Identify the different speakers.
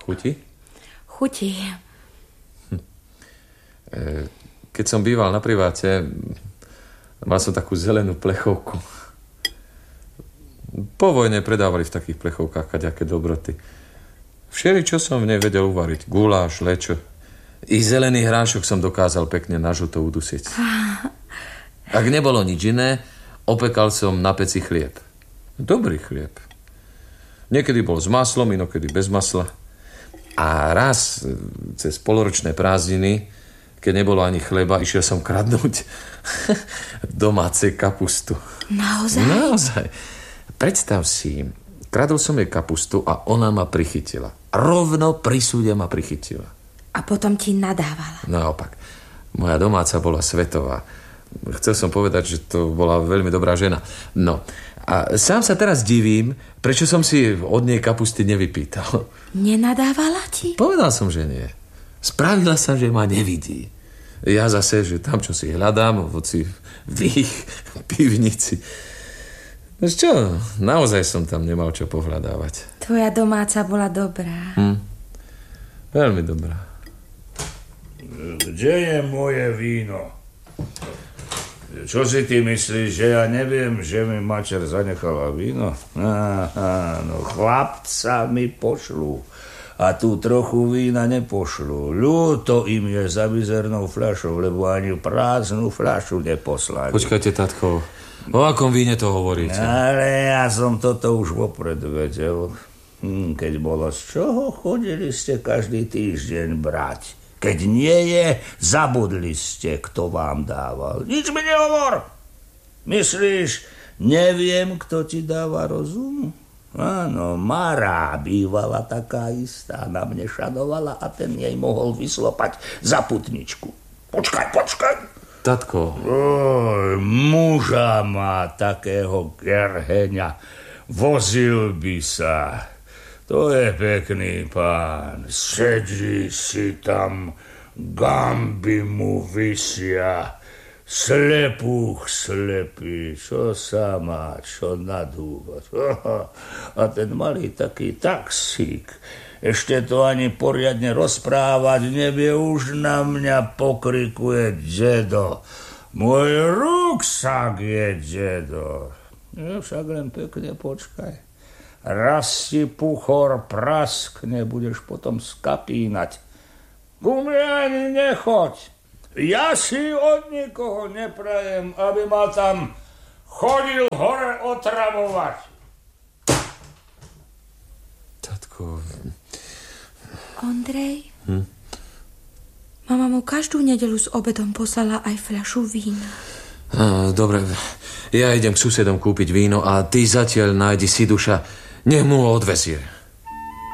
Speaker 1: Chutí?
Speaker 2: Chutí.
Speaker 1: Keď som býval na priváte, mal som takú zelenú plechovku. Po vojne predávali v takých plechovkách kaďaké dobroty. Všeličo som v nej vedel uvariť. Guláš, lečo. I zelený hrášok som dokázal pekne na žlto udusiť. Ak nebolo nič iné, opekal som na peci chlieb. Dobrý chlieb. Niekedy bol s maslom, inokedy bez masla. A raz cez poloročné prázdniny, keď nebolo ani chleba, išiel som kradnúť domácej kapustu.
Speaker 2: Naozaj?
Speaker 1: Naozaj. Predstav si, kradol som jej kapustu a ona ma prichytila. Rovno pri súde ma prichytila.
Speaker 2: A potom ti nadávala.
Speaker 1: Naopak. Moja domáca bola svetová. Chcel som povedať, že to bola veľmi dobrá žena. No, a sám sa teraz divím, prečo som si od nej kapusty nevypýtal.
Speaker 2: Nenadávala ti?
Speaker 1: Povedal som, že nie. Spravila sa, že ma nevidí. Ja zase, že tam, čo si hľadám, voci v ich pivnici. No čo, naozaj som tam nemal čo pohľadávať.
Speaker 2: Tvoja domáca bola dobrá.
Speaker 1: Veľmi dobrá.
Speaker 3: Kde je moje víno? Čo si ty myslíš, že ja neviem, že mi mačer zanechala víno? No chlapca mi pošlú. A tu trochu vína nepošlú. Ľúto im je za mizernou fľašou, lebo ani prázdnu fľašu neposlali.
Speaker 1: Počkajte, tatko, o akom víne to hovoríte?
Speaker 3: Ale ja som toto už vopred vedel. Keď bolo z čoho, chodili ste každý týždeň brať. Keď nie je, zabudli ste, kto vám dával. Nič mi nehovor. Myslíš, neviem, kto ti dáva rozum? Áno, Mara bývala taká istá, na mne šadovala a ten jej mohol vyslopať za putničku. Počkaj.
Speaker 1: Tatko.
Speaker 3: Muža má takého gerheňa. Vozil by sa. To je pekný pán. Sedí si tam, gamby mu visia. Slepúch slepý, čo sa má, čo nadúvať. A ten malý taký taxík, ešte to ani poriadne rozprávať nevie, už na mňa pokrikuje dedo. Môj ruksak je dedo. Ja však len pekne počkaj. Raz si puchor praskne, budeš potom skapínať. Ku mne ani nechoď. Ja si od nikoho neprajem, aby ma tam chodil hore otravovať.
Speaker 1: Tatko.
Speaker 2: Ondrej? Mama mu každú nedeľu s obedom poslala aj fľašu vína.
Speaker 1: Dobre, ja idem k susedom kúpiť víno a ty zatiaľ nájdi si duša. Nech mu ho odvezie.